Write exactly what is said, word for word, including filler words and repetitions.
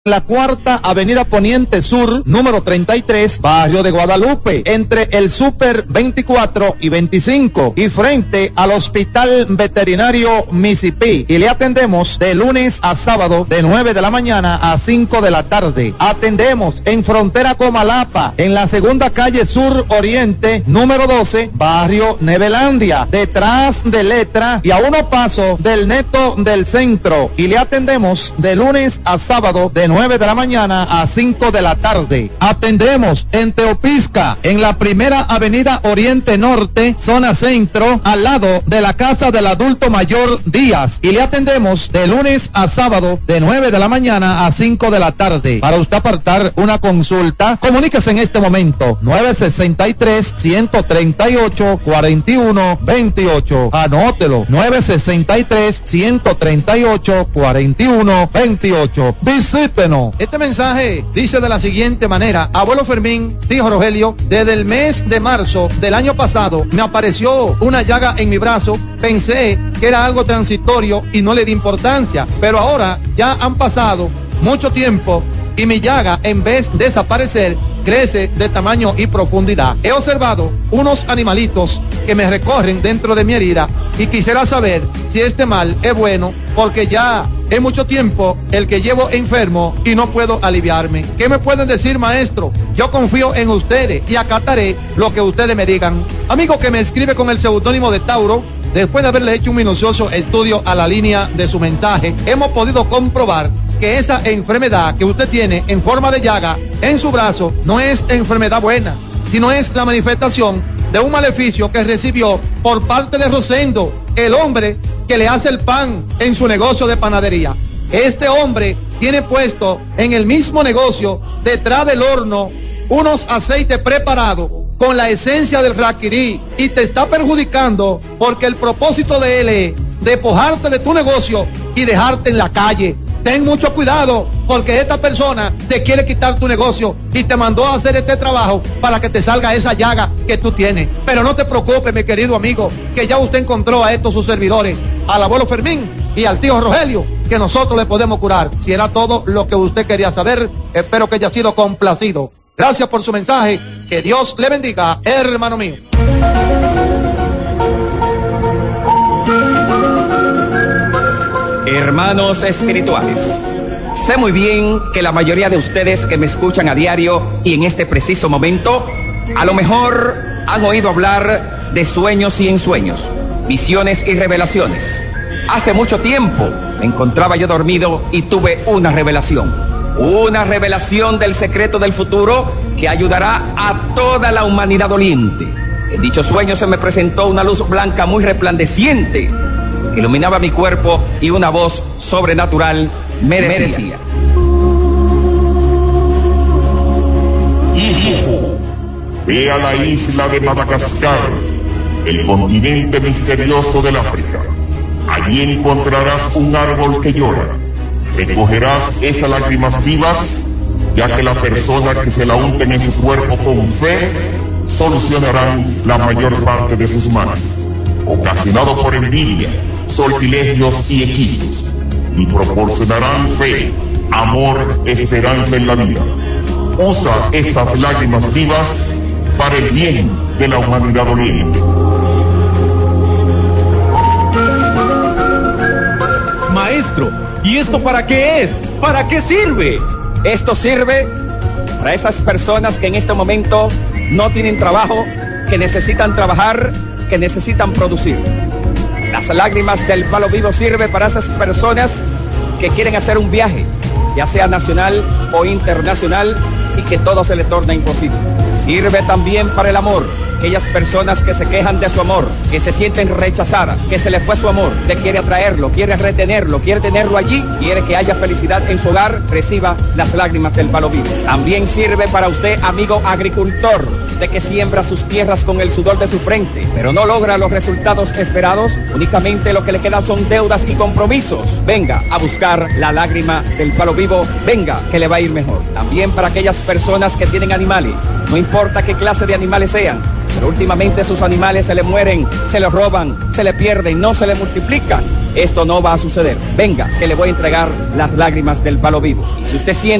La cuarta avenida Poniente Sur, número treinta y tres, barrio de Guadalupe, entre el Super veinticuatro y veinticinco, y frente al Hospital Veterinario Mississippi. Y le atendemos de lunes a sábado, de nueve de la mañana a cinco de la tarde. Atendemos en frontera Comalapa, en la segunda calle Sur Oriente, número doce, barrio Nevelandia, detrás de Letra y a unos pasos del Neto del Centro. Y le atendemos de lunes a sábado, de nueve de la mañana a cinco de la tarde. Atendemos en Teopisca, en la primera avenida Oriente Norte, zona centro, al lado de la casa del adulto mayor Díaz. Y le atendemos de lunes a sábado, de nueve de la mañana a cinco de la tarde. Para usted apartar una consulta, comuníquese en este momento, nueve sesenta y tres, ciento treinta y ocho, cuarenta y uno veintiocho. Anótelo, nueve sesenta y tres, ciento treinta y ocho, cuarenta y uno veintiocho. Visite. Este mensaje dice de la siguiente manera: abuelo Fermín, tío Rogelio, desde el mes de marzo del año pasado me apareció una llaga en mi brazo. Pensé que era algo transitorio y no le di importancia, pero ahora ya han pasado mucho tiempo y mi llaga, en vez de desaparecer, crece de tamaño y profundidad. He observado unos animalitos que me recorren dentro de mi herida y quisiera saber si este mal es bueno, porque ya es mucho tiempo el que llevo enfermo y no puedo aliviarme. ¿Qué me pueden decir, maestro? Yo confío en ustedes y acataré lo que ustedes me digan. Amigo que me escribe con el seudónimo de Tauro, después de haberle hecho un minucioso estudio a la línea de su mensaje, hemos podido comprobar que esa enfermedad que usted tiene en forma de llaga en su brazo no es enfermedad buena, sino es la manifestación de un maleficio que recibió por parte de Rosendo, el hombre que le hace el pan en su negocio de panadería. Este hombre tiene puesto en el mismo negocio, detrás del horno, unos aceites preparados con la esencia del raquirí y te está perjudicando porque el propósito de él es despojarte de tu negocio y dejarte en la calle. Ten mucho cuidado porque esta persona te quiere quitar tu negocio y te mandó a hacer este trabajo para que te salga esa llaga que tú tienes. Pero no te preocupes, mi querido amigo, que ya usted encontró a estos sus servidores, al abuelo Fermín y al tío Rogelio, que nosotros le podemos curar. Si era todo lo que usted quería saber, espero que haya sido complacido. Gracias por su mensaje. Que Dios le bendiga, hermano mío. Hermanos espirituales, sé muy bien que la mayoría de ustedes que me escuchan a diario y en este preciso momento, a lo mejor han oído hablar de sueños y ensueños, visiones y revelaciones. Hace mucho tiempo me encontraba yo dormido y tuve una revelación, una revelación del secreto del futuro que ayudará a toda la humanidad doliente. En dicho sueño se me presentó una luz blanca muy resplandeciente, iluminaba mi cuerpo y una voz sobrenatural me decía, me decía hijo, ve a la isla de Madagascar, el continente misterioso del África. Allí encontrarás un árbol que llora. Recogerás esas lágrimas vivas, ya que la persona que se la unten en su cuerpo con fe solucionarán la mayor parte de sus males, ocasionado por envidia, sortilegios y hechizos, y proporcionarán fe, amor, esperanza en la vida. Usa estas lágrimas vivas para el bien de la humanidad doliente. Maestro, ¿y esto para qué es? ¿Para qué sirve? Esto sirve para esas personas que en este momento no tienen trabajo, que necesitan trabajar, que necesitan producir. Las lágrimas del palo vivo sirve para esas personas que quieren hacer un viaje, ya sea nacional o internacional, y que todo se le torna imposible. Sirve también para el amor, aquellas personas que se quejan de su amor, que se sienten rechazadas, que se le fue su amor, que quiere atraerlo, quiere retenerlo, quiere tenerlo allí, quiere que haya felicidad en su hogar, reciba las lágrimas del palo vivo. También sirve para usted, amigo agricultor, de que siembra sus tierras con el sudor de su frente, pero no logra los resultados esperados, únicamente lo que le queda son deudas y compromisos. Venga a buscar la lágrima del palo vivo, venga que le va a ir mejor. También para aquellas personas que tienen animales, no importa qué clase de animales sean, pero últimamente sus animales se le mueren, se le roban, se le pierden, no se le multiplican. Esto no va a suceder. Venga, que le voy a entregar las lágrimas del palo vivo. Y si usted siente